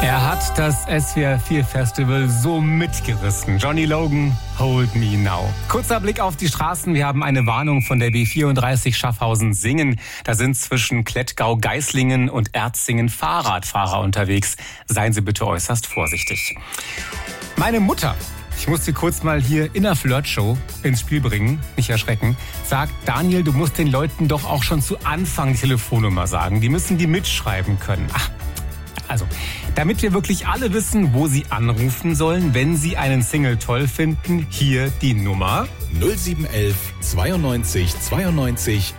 Er hat das SWR 4 Festival so mitgerissen. Johnny Logan, Hold Me Now. Kurzer Blick auf die Straßen. Wir haben eine Warnung von der B34 Schaffhausen-Singen. Da sind zwischen Klettgau-Geislingen und Erzingen Fahrradfahrer unterwegs. Seien Sie bitte äußerst vorsichtig. Meine Mutter, ich muss sie kurz mal hier in der Flirtshow ins Spiel bringen, nicht erschrecken, sagt: Daniel, du musst den Leuten doch auch schon zu Anfang die Telefonnummer sagen. Die müssen die mitschreiben können. Also, damit wir wirklich alle wissen, wo sie anrufen sollen, wenn sie einen Single toll finden, hier die Nummer 0711 92 92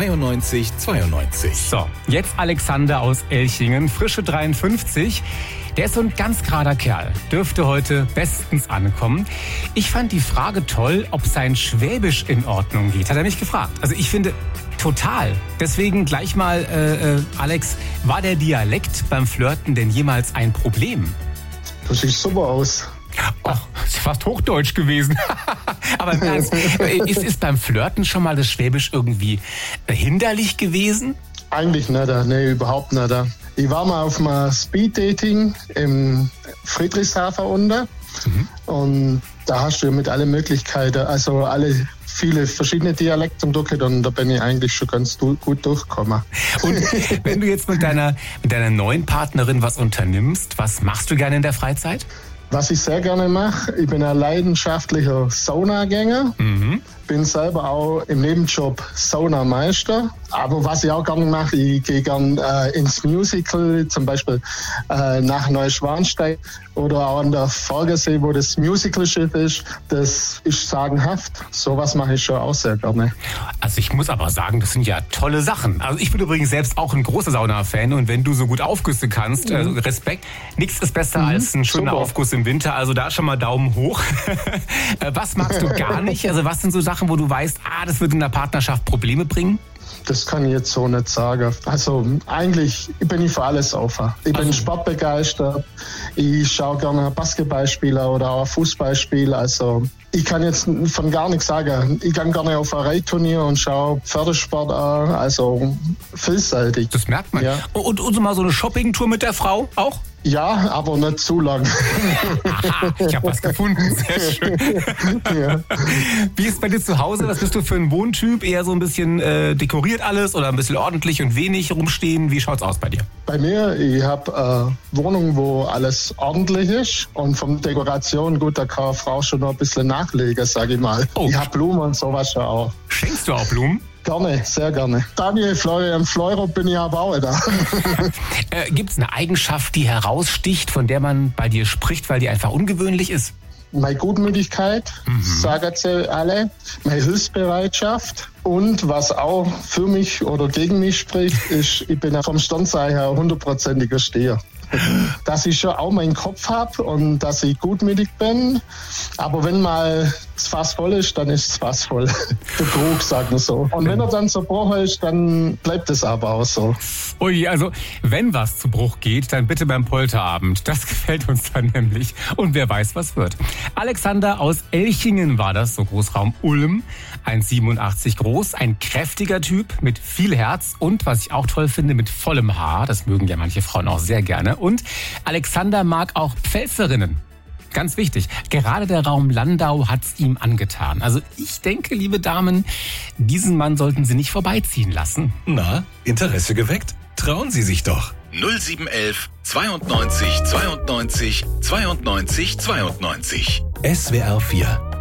92 92. So, jetzt Alexander aus Elchingen, frische 53. Der ist so ein ganz gerader Kerl, dürfte heute bestens ankommen. Ich fand die Frage toll, ob sein Schwäbisch in Ordnung geht. Hat er mich gefragt. Also ich finde, total. Deswegen gleich mal, Alex, war der Dialekt beim Flirten denn jemals ein Problem? Das sieht super aus. Ach, ist fast Hochdeutsch gewesen. Aber im Ernst, ist beim Flirten schon mal das Schwäbisch irgendwie hinderlich gewesen? Eigentlich nicht, nee, überhaupt nicht. Ich war mal auf einem Speed-Dating im Friedrichshafen unten. Und da hast du mit allen Möglichkeiten, also viele verschiedene Dialekte durchgehört, und da bin ich eigentlich schon ganz gut durchgekommen. Und wenn du jetzt mit deiner neuen Partnerin was unternimmst, was machst du gerne in der Freizeit? Was ich sehr gerne mache, ich bin ein leidenschaftlicher Saunagänger. Bin selber auch im Nebenjob Saunameister. Aber was ich auch gerne mache, ich gehe gerne ins Musical, zum Beispiel nach Neuschwanstein oder auch an der Vorgersee, wo das Musicalschiff ist. Das ist sagenhaft. Sowas mache ich schon auch sehr gerne. Also ich muss aber sagen, das sind ja tolle Sachen. Also ich bin übrigens selbst auch ein großer Sauna-Fan, und wenn du so gut Aufgüsse kannst, Respekt. Nichts ist besser als ein schöner Aufguss im Winter. Also da schon mal Daumen hoch. Was magst du gar nicht? Also was sind so Sachen, wo du weißt, das wird in der Partnerschaft Probleme bringen? Das kann ich jetzt so nicht sagen. Also eigentlich bin ich für alles offen. Ich bin sportbegeistert. Ich schaue gerne Basketballspieler oder auch Fußballspieler. Also ich kann jetzt von gar nichts sagen. Ich gehe gerne auf ein Reitturnier und schaue Pferdesport an. Also vielseitig. Das merkt man. Ja. Und mal so eine Shoppingtour mit der Frau auch? Ja, aber nicht zu lang. Aha, ich habe was gefunden. Sehr schön. Ja. Wie ist bei dir zu Hause? Was bist du für ein Wohntyp? Eher so ein bisschen dekoriert alles oder ein bisschen ordentlich und wenig rumstehen? Wie schaut's aus bei dir? Bei mir, ich habe eine Wohnung, wo alles ordentlich ist. Und von Dekoration, gut, da kann eine Frau schon noch ein bisschen nachlegen, sage ich mal. Oh. Ich habe Blumen und sowas schon auch. Schenkst du auch Blumen? Gerne, sehr gerne. Daniel Florian Fleurer bin ich aber auch da. Gibt es eine Eigenschaft, die heraussticht, von der man bei dir spricht, weil die einfach ungewöhnlich ist? Meine Gutmütigkeit, sagen sie alle. Meine Hilfsbereitschaft. Und was auch für mich oder gegen mich spricht, ist, ich bin vom Sternzeichen her 100%iger Stier. Dass ich schon auch meinen Kopf habe und dass ich gutmütig bin. Aber wenn mal das Fass voll ist, dann ist das Fass voll. Der Krug, sagt man so. Und wenn er dann zerbrochen ist, dann bleibt es aber auch so. Ui, also wenn was zu Bruch geht, dann bitte beim Polterabend. Das gefällt uns dann nämlich. Und wer weiß, was wird. Alexander aus Elchingen war das, so Großraum Ulm. 1,87 groß, ein kräftiger Typ mit viel Herz und, was ich auch toll finde, mit vollem Haar. Das mögen ja manche Frauen auch sehr gerne. Und Alexander mag auch Pfälzerinnen. Ganz wichtig, gerade der Raum Landau hat's ihm angetan. Also ich denke, liebe Damen, diesen Mann sollten Sie nicht vorbeiziehen lassen. Na, Interesse geweckt? Trauen Sie sich doch. 0711 92 92 92 92. SWR 4